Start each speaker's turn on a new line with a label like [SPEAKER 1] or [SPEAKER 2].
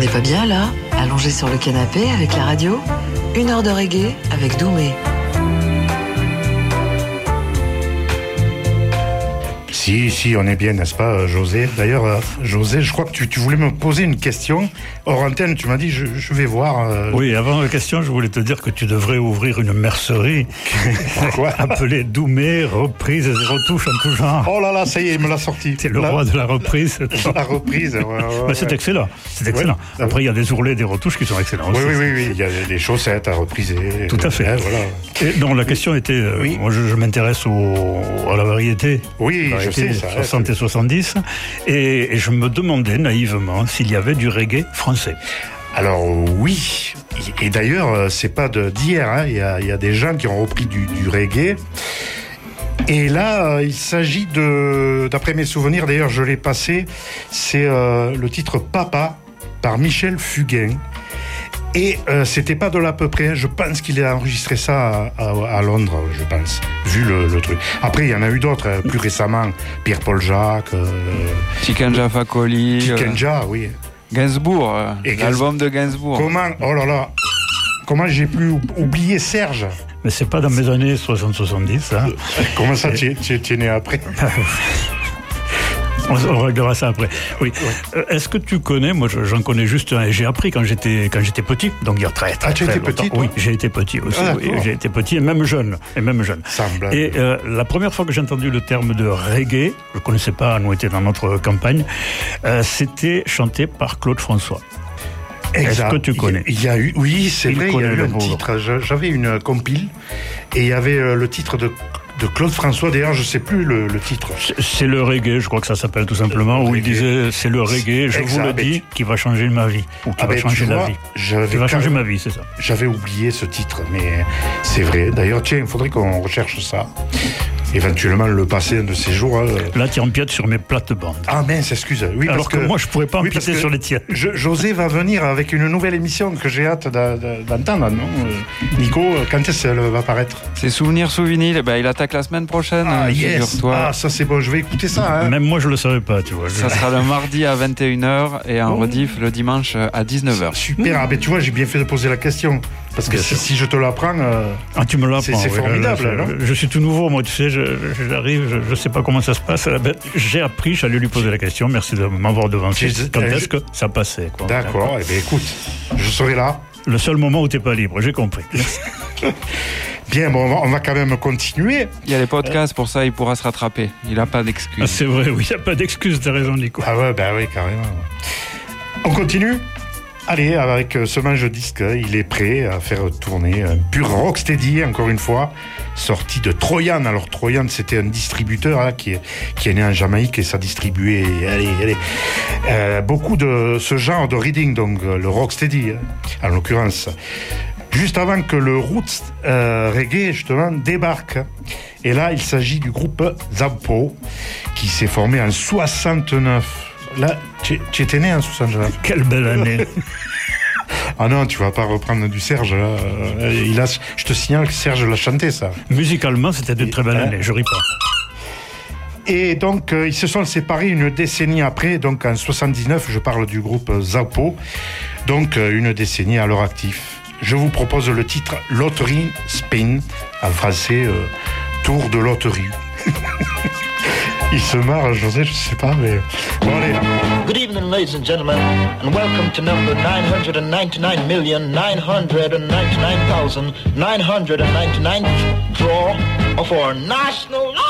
[SPEAKER 1] n'est pas bien là, allongé sur le canapé avec la radio? 1 heure de reggae avec Doumé.
[SPEAKER 2] Si, on est bien, n'est-ce pas, José? D'ailleurs, José, je crois que tu voulais me poser une question. Hors antenne, tu m'as dit, je vais voir.
[SPEAKER 3] Oui, avant la question, je voulais te dire que tu devrais ouvrir une mercerie.
[SPEAKER 2] Pourquoi?
[SPEAKER 3] Appelée Doumé, reprise et retouches en tout genre.
[SPEAKER 2] Oh là là, ça y est, il me l'a sorti.
[SPEAKER 3] C'est le roi de la reprise.
[SPEAKER 2] La reprise, ouais.
[SPEAKER 3] C'est excellent. C'est excellent. Ouais. Après, il y a des ourlets, des retouches qui sont excellents aussi.
[SPEAKER 2] Oui. Il y a des chaussettes à repriser.
[SPEAKER 3] Tout à fait.
[SPEAKER 2] Voilà.
[SPEAKER 3] Et donc, la question était, moi, je m'intéresse à la variété.
[SPEAKER 2] Oui, je sais ça.
[SPEAKER 3] 60 et 70. Et je me demandais naïvement s'il y avait du reggae français.
[SPEAKER 2] Alors oui, et d'ailleurs c'est pas d'hier, hein. Il y a des gens qui ont repris du reggae. Et là, il s'agit d'après mes souvenirs, d'ailleurs je l'ai passé, c'est le titre Papa par Michel Fugain. Et c'était pas de l'à peu près, je pense qu'il a enregistré ça à Londres, je pense, vu le truc. Après, il y en a eu d'autres, plus récemment, Pierre-Paul Jacques...
[SPEAKER 4] Tikenja Fakoli...
[SPEAKER 2] Tikenja, oui.
[SPEAKER 4] Gainsbourg, l'album de Gainsbourg.
[SPEAKER 2] Comment j'ai pu oublier Serge?
[SPEAKER 3] Mais c'est pas dans mes années 60-70, hein.
[SPEAKER 2] Comment ça, tu es né après?
[SPEAKER 3] On réglera ça après. Oui. Est-ce que tu connais, moi j'en connais juste un, et j'ai appris quand j'étais petit, donc il y a très
[SPEAKER 2] tu étais petit, toi?
[SPEAKER 3] Oui, j'ai été petit aussi. Oui, j'ai été petit et même jeune. Et la première fois que j'ai entendu le terme de reggae, je ne connaissais pas, nous étions dans notre campagne, c'était chanté par Claude François.
[SPEAKER 2] Exact.
[SPEAKER 3] Est-ce que tu connais?
[SPEAKER 2] Il y a eu, oui, c'est vrai, il y a eu un titre. J'avais une compile et il y avait le titre de Claude François, d'ailleurs, je ne sais plus le titre.
[SPEAKER 3] C'est le reggae, je crois que ça s'appelle tout simplement, où il disait c'est le reggae, je vous le dis, qui va changer ma vie. Ou qui va changer la vie. Qui va changer ma vie, c'est ça.
[SPEAKER 2] J'avais oublié ce titre, mais c'est vrai. D'ailleurs, tiens, il faudrait qu'on recherche ça. Éventuellement le passer un de ces jours.
[SPEAKER 3] Là, tu empiètes sur mes plates-bandes.
[SPEAKER 2] Ah mince, excuse. Oui,
[SPEAKER 3] alors que moi, je ne pourrais pas empiéter sur les tiennes.
[SPEAKER 2] José va venir avec une nouvelle émission que j'ai hâte d'entendre, non Nico, quand est-ce qu'elle va paraître?
[SPEAKER 4] C'est Souvenirs sous vinyle. Il attaque la semaine prochaine.
[SPEAKER 2] Ah yes. Ah, ça c'est bon, je vais écouter ça. Hein.
[SPEAKER 3] Même moi, je ne le savais pas, tu vois.
[SPEAKER 4] Ça sera le mardi à 21h et en rediff le dimanche à 19h.
[SPEAKER 2] Super. Ah ben tu vois, j'ai bien fait de poser la question. Parce que si je te l'apprends,
[SPEAKER 3] tu me l'apprends.
[SPEAKER 2] C'est formidable. Non,
[SPEAKER 3] je suis tout nouveau, moi, tu sais, j'arrive, je ne sais pas comment ça se passe. J'ai appris, j'allais lui poser la question. Merci de m'avoir devancé. Quand est-ce que ça passait, quoi.
[SPEAKER 2] D'accord, eh bien écoute, je serai là.
[SPEAKER 3] Le seul moment où tu n'es pas libre, j'ai compris.
[SPEAKER 2] Bien, bon, on va quand même continuer.
[SPEAKER 4] Il y a les podcasts, pour ça, il pourra se rattraper. Il n'a pas d'excuses.
[SPEAKER 3] Ah, c'est vrai, oui, il n'y a pas d'excuses, tu as raison, Nico.
[SPEAKER 2] Ah ouais, oui, carrément. On continue? Allez, avec ce manche disque, il est prêt à faire tourner un pur rocksteady, encore une fois, sorti de Troyan. Alors Troyan, c'était un distributeur qui est né en Jamaïque et ça distribuait, beaucoup de ce genre de reading, donc le rocksteady, en l'occurrence. Juste avant que le roots reggae, justement, débarque. Et là, il s'agit du groupe Zappo, qui s'est formé en 69. Là, tu étais né en 69.
[SPEAKER 3] Quelle belle année.
[SPEAKER 2] Ah non, tu vas pas reprendre du Serge. Là. Je te signale que Serge l'a chanté, ça.
[SPEAKER 3] Musicalement, c'était une très belle année, je ris pas.
[SPEAKER 2] Et donc, ils se sont séparés une décennie après, donc en 79, je parle du groupe Zappo, donc une décennie à leur actif. Je vous propose le titre Lottery Spin, en français, tour de loterie. Il se marre, José, je sais pas, mais... Bon, allez.
[SPEAKER 5] Good evening, ladies and gentlemen, and welcome to number 999,999,999 draw of our national...